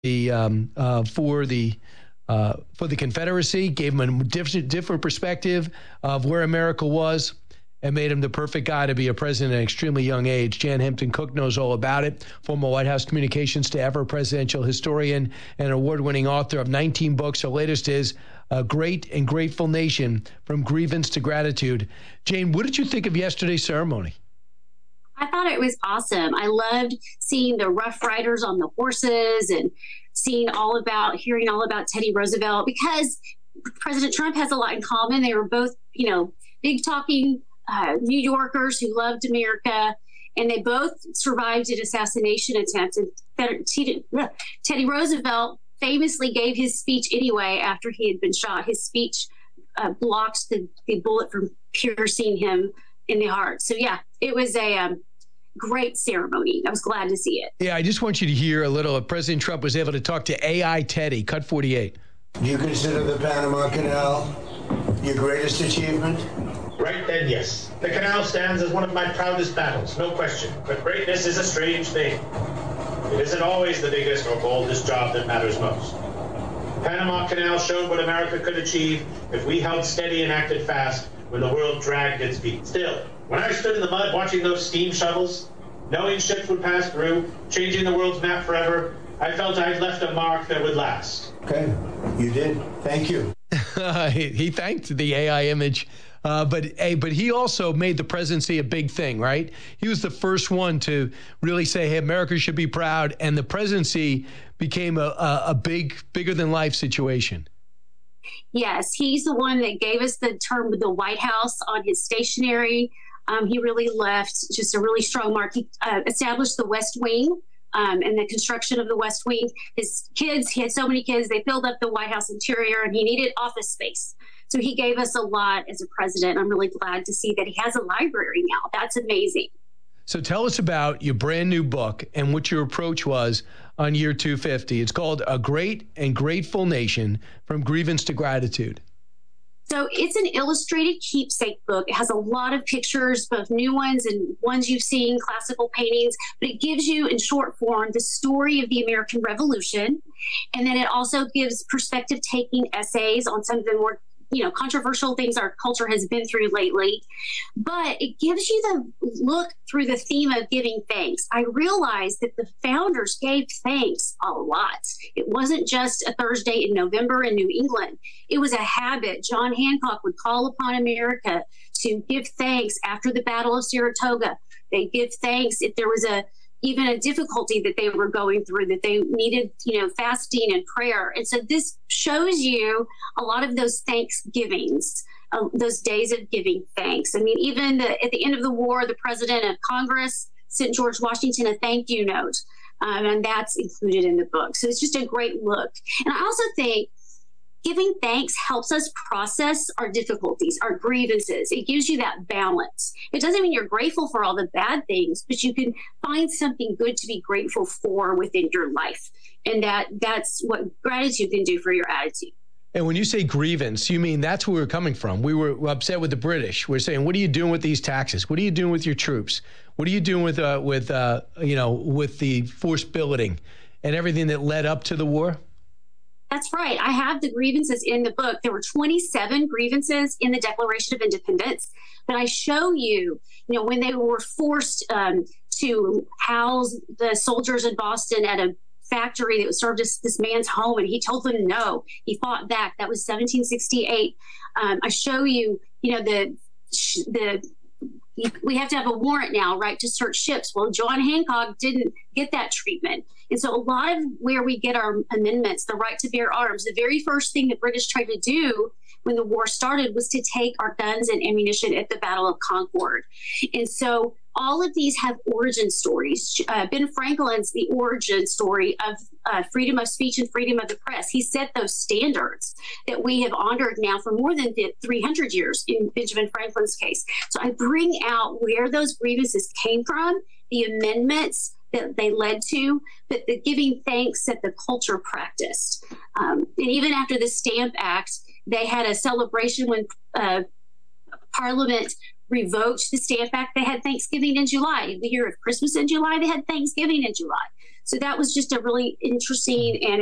for the Confederacy, gave him a different perspective of where America was, and made him the perfect guy to be a president at an extremely young age. Jan Hampton Cook knows all about it. Former White House communications staff, presidential historian, and award-winning author of 19 books. Her latest is A Great and Grateful Nation, From Grievance to Gratitude. Jane, what did you think of yesterday's ceremony? I thought it was awesome. I loved seeing the Rough Riders on the horses and hearing all about Teddy Roosevelt, because President Trump has a lot in common. They were both, big talking New Yorkers who loved America, and they both survived an assassination attempt. And Teddy Roosevelt famously gave his speech anyway after he had been shot. His speech blocked the bullet from piercing him in the heart. So, yeah, it was a great ceremony. I was glad to see it. Yeah, I just want you to hear a little. President Trump was able to talk to AI Teddy, cut 48. Do you consider the Panama Canal your greatest achievement? Right then, yes. The canal stands as one of my proudest battles, no question. But greatness is a strange thing. It isn't always the biggest or boldest job that matters most. The Panama Canal showed what America could achieve if we held steady and acted fast when the world dragged its feet. Still, when I stood in the mud watching those steam shovels, knowing ships would pass through, changing the world's map forever, I felt I'd left a mark that would last. Okay, you did. Thank you. He thanked the AI image, but he also made the presidency a big thing, right? He was the first one to really say, hey, America should be proud, and the presidency became a bigger than life situation. Yes, he's the one that gave us the term the White House on his stationery. He really left just a really strong mark. He established the West Wing and the construction of the West Wing. He had so many kids, they filled up the White House interior, and he needed office space. So he gave us a lot as a president. I'm really glad to see that he has a library now. That's amazing. So tell us about your brand new book and what your approach was on year 250. It's called A Great and Grateful Nation, From Grievance to Gratitude. So it's an illustrated keepsake book. It has a lot of pictures, both new ones and ones you've seen, classical paintings, but it gives you in short form the story of the American Revolution. And then it also gives perspective-taking essays on some of the more controversial things our culture has been through lately, but it gives you the look through the theme of giving thanks. I realized that the founders gave thanks a lot. It wasn't just a Thursday in November in New England. It was a habit. John Hancock would call upon America to give thanks after the Battle of Saratoga. They give thanks if there was even a difficulty that they were going through, that they needed, fasting and prayer. And so this shows you a lot of those Thanksgivings, those days of giving thanks. I mean, even at the end of the war, the president of Congress sent George Washington a thank you note, and that's included in the book. So it's just a great look. And I also think giving thanks helps us process our difficulties, our grievances. It gives you that balance. It doesn't mean you're grateful for all the bad things, but you can find something good to be grateful for within your life. And that's what gratitude can do for your attitude. And when you say grievance, you mean that's where we're coming from. We were upset with the British. We're saying, what are you doing with these taxes? What are you doing with your troops? What are you doing with the forced billeting and everything that led up to the war? That's right. I have the grievances in the book. There were 27 grievances in the Declaration of Independence, but I show you, when they were forced to house the soldiers in Boston at a factory that served as this man's home, and he told them no. He fought back. That was 1768. I show you, we have to have a warrant now, right, to search ships. Well, John Hancock didn't get that treatment. And so a lot of where we get our amendments, the right to bear arms, the very first thing the British tried to do when the war started was to take our guns and ammunition at the Battle of Concord. And so all of these have origin stories. Ben Franklin's the origin story of freedom of speech and freedom of the press. He set those standards that we have honored now for more than 300 years in Benjamin Franklin's case. So I bring out where those grievances came from, the amendments that they led to, but the giving thanks that the culture practiced. And even after the Stamp Act, they had a celebration when Parliament revoked the Stamp Act. They had Thanksgiving in July. We hear of Christmas in July. They had Thanksgiving in July. So that was just a really interesting and